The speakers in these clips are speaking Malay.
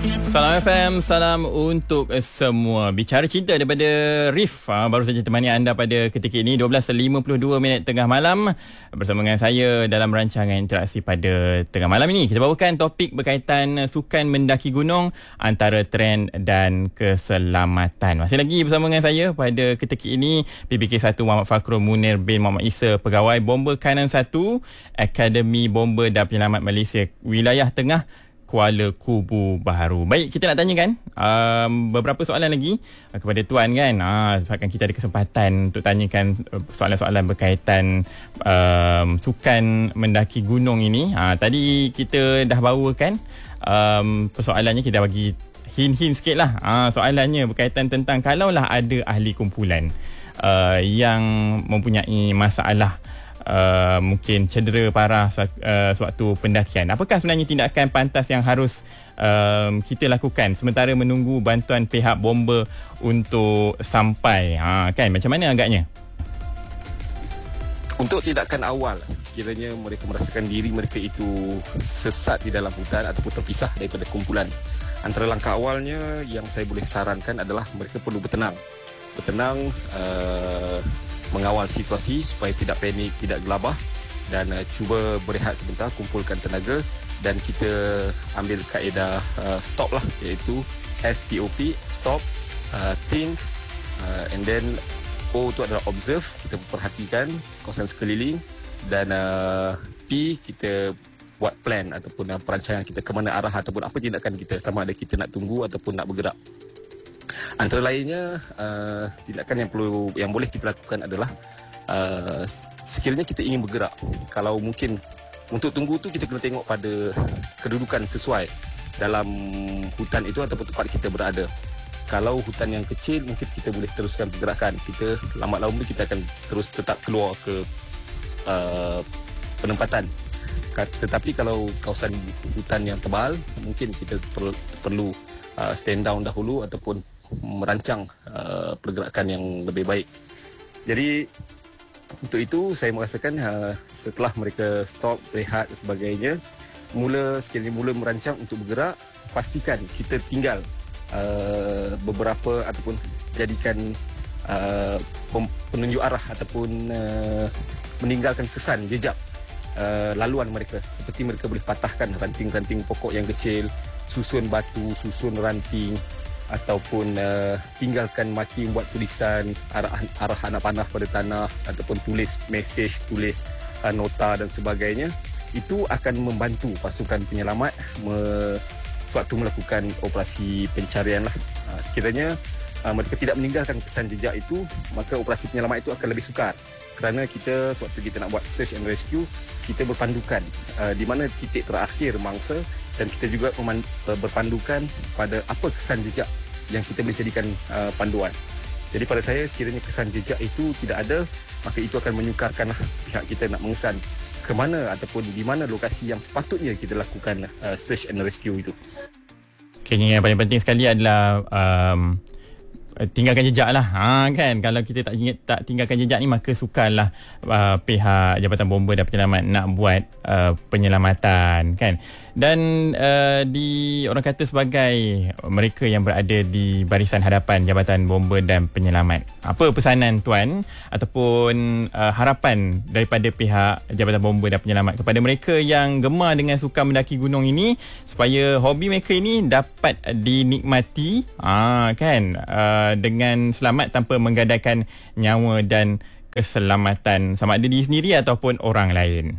Salam FM, salam untuk semua. Bicara cinta daripada Rif. Baru saja temani anda pada ketika ini 12.52 tengah malam bersama dengan saya dalam rancangan interaksi pada tengah malam ini. Kita bawakan topik berkaitan sukan mendaki gunung antara trend dan keselamatan. Masih lagi bersama dengan saya pada ketika ini PBK1 Muhammad Fakrul Munir bin Muhammad Isa, pegawai Bomber Kanan 1 Akademi Bomber dan Penyelamat Malaysia Wilayah Tengah Kuala Kubu Baharu. Baik, kita nak tanyakan beberapa soalan lagi kepada Tuan kan. Sebabkan kita ada kesempatan untuk tanyakan soalan-soalan berkaitan sukan mendaki gunung ini. Tadi kita dah bawakan persoalannya, kita bagi hint-hint sikit lah. Soalannya berkaitan tentang kalaulah ada ahli kumpulan yang mempunyai masalah mungkin cedera parah sewaktu pendakian, apakah sebenarnya tindakan pantas yang harus kita lakukan sementara menunggu bantuan pihak bomber untuk sampai, kan macam mana agaknya? Untuk tindakan awal, sekiranya mereka merasakan diri mereka itu sesat di dalam hutan ataupun terpisah daripada kumpulan, antara langkah awalnya yang saya boleh sarankan adalah mereka perlu bertenang, mengawal situasi supaya tidak panik, tidak gelabah, dan cuba berehat sebentar, kumpulkan tenaga, dan kita ambil kaedah stop lah, iaitu STOP, stop, think, and then O tu adalah observe, kita perhatikan kawasan sekeliling, dan P, kita buat plan ataupun perancangan kita ke mana arah ataupun apa tindakan kita, sama ada kita nak tunggu ataupun nak bergerak. Antara lainnya, tindakan yang boleh kita lakukan adalah sekiranya kita ingin bergerak, kalau mungkin untuk tunggu tu kita kena tengok pada kedudukan sesuai dalam hutan itu ataupun tempat kita berada. Kalau hutan yang kecil, mungkin kita boleh teruskan pergerakan. Kita lambat laun kita akan terus tetap keluar ke penempatan. Tetapi kalau kawasan hutan yang tebal, mungkin kita perlu stand down dahulu ataupun merancang pergerakan yang lebih baik. Jadi untuk itu saya merasakan setelah mereka stop, rehat dan sebagainya, sekiranya mula merancang untuk bergerak, pastikan kita tinggal beberapa ataupun jadikan penunjuk arah ataupun meninggalkan kesan jejak laluan mereka, seperti mereka boleh patahkan ranting-ranting pokok yang kecil, susun batu, susun ranting, ataupun tinggalkan maki buat tulisan arah anak panah pada tanah, ataupun tulis mesej, tulis nota dan sebagainya. Itu akan membantu pasukan penyelamat sewaktu melakukan operasi pencarian lah. Sekiranya mereka tidak meninggalkan kesan jejak itu, maka operasi penyelamat itu akan lebih sukar, kerana kita sewaktu kita nak buat search and rescue, kita berpandukan di mana titik terakhir mangsa, dan kita juga berpandukan pada apa kesan jejak yang kita boleh jadikan panduan. Jadi pada saya, sekiranya kesan jejak itu tidak ada, maka itu akan menyukarkanlah pihak kita nak mengesan ke mana ataupun di mana lokasi yang sepatutnya kita lakukan search and rescue itu. Yang paling penting sekali adalah tinggalkan jejak lah, kan. Kalau kita tak tinggalkan jejak ni, maka sukarlah pihak Jabatan Bomber dan Penyelamat nak buat penyelamatan, kan. Dan orang kata sebagai mereka yang berada di barisan hadapan Jabatan Bomber dan Penyelamat, apa pesanan Tuan ataupun harapan daripada pihak Jabatan Bomber dan Penyelamat kepada mereka yang gemar dengan sukan mendaki gunung ini, supaya hobi mereka ini dapat dinikmati, kan, dengan selamat tanpa menggadaikan nyawa dan keselamatan sama ada diri sendiri ataupun orang lain?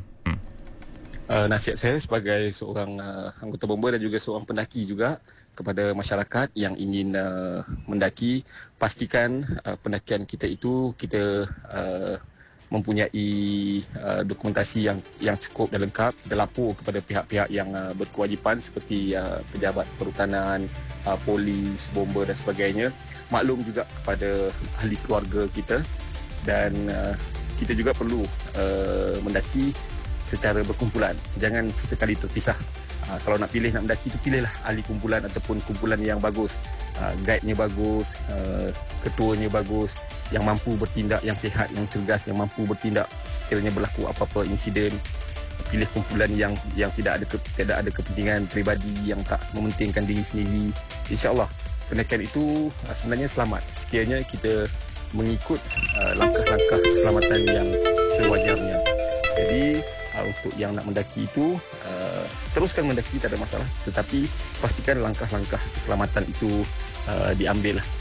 Nasihat saya sebagai seorang anggota bomber dan juga seorang pendaki juga kepada masyarakat yang ingin mendaki, pastikan pendakian kita itu kita mempunyai dokumentasi yang cukup dan lengkap. Kita lapor kepada pihak-pihak yang berkewajipan seperti pejabat perhutanan, polis, bomber dan sebagainya. Maklum juga kepada ahli keluarga kita, dan kita juga perlu mendaki secara berkumpulan, jangan sesekali terpisah. Kalau nak mendaki itu, pilihlah ahli kumpulan ataupun kumpulan yang bagus, guide-nya bagus, ketuanya bagus, yang mampu bertindak, yang sihat, yang cergas, yang mampu bertindak sekiranya berlaku apa-apa insiden. pilih kumpulan yang tidak ada kepentingan peribadi, yang tak mementingkan diri sendiri. InsyaAllah kenaikan itu sebenarnya selamat sekiranya kita mengikut langkah-langkah keselamatan yang sewajarnya. Jadi untuk yang nak mendaki itu teruskan mendaki, tak ada masalah, tetapi pastikan langkah-langkah keselamatan itu diambil lah.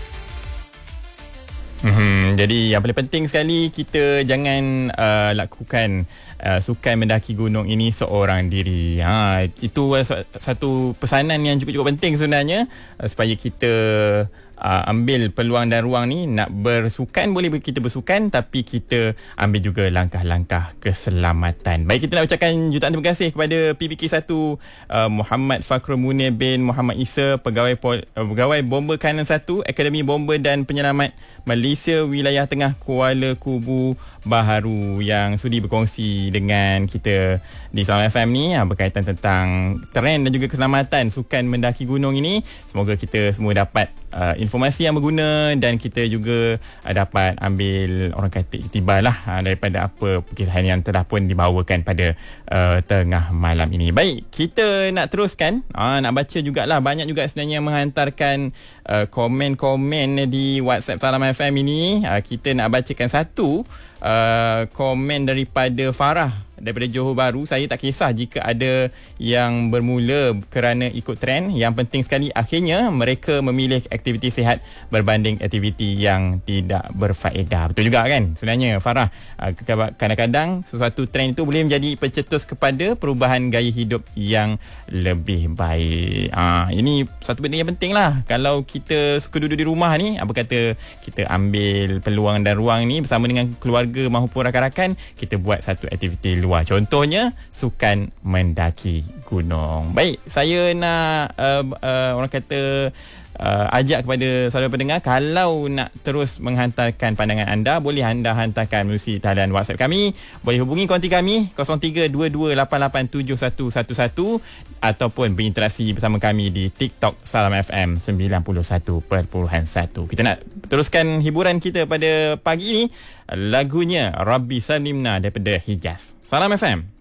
Jadi yang paling penting sekali, kita jangan lakukan sukan mendaki gunung ini seorang diri. Itu satu pesanan yang cukup penting sebenarnya, supaya kita ambil peluang dan ruang ni. Nak bersukan, boleh kita bersukan, tapi kita ambil juga langkah-langkah keselamatan. Baik, kita nak ucapkan jutaan terima kasih kepada PBK1 Muhammad Fakhrul Munir bin Muhammad Isa, pegawai Bomber Kanan 1 Akademi Bomber dan Penyelamat Malaysia Wilayah Tengah Kuala Kubu Baharu, yang sudi berkongsi dengan kita di Salam FM ni berkaitan tentang trend dan juga keselamatan sukan mendaki gunung ini. Semoga kita semua dapat informasi yang berguna, dan kita juga dapat ambil, orang kata, iktibar lah daripada apa kisah yang telah pun dibawakan pada tengah malam ini. Baik, kita nak teruskan, nak baca jugalah. Banyak juga sebenarnya yang menghantarkan komen-komen di WhatsApp Salam FM ini. Kita nak bacakan satu komen daripada Farah daripada Johor Bahru. Saya tak kisah jika ada yang bermula kerana ikut trend. Yang penting sekali akhirnya mereka memilih aktiviti sihat berbanding aktiviti yang tidak berfaedah. Betul juga kan sebenarnya Farah? Kadang-kadang sesuatu trend itu boleh menjadi pencetus kepada perubahan gaya hidup yang lebih baik. Ini satu benda yang penting lah. Kalau kita suka duduk di rumah ni, apa kata kita ambil peluang dan ruang ni bersama dengan keluarga maupun rakan-rakan, kita buat satu aktiviti luar. Contohnya sukan mendaki gunung. Baik, saya nak orang kata ajak kepada saudara pendengar, kalau nak terus menghantarkan pandangan anda, boleh anda hantarkan melalui talian WhatsApp kami. Boleh hubungi konti kami 0322887111 ataupun berinteraksi bersama kami di TikTok Salam FM 91.1. Kita nak teruskan hiburan kita pada pagi ini. Lagunya Rabbi Salimna daripada Hijaz. Salam FM.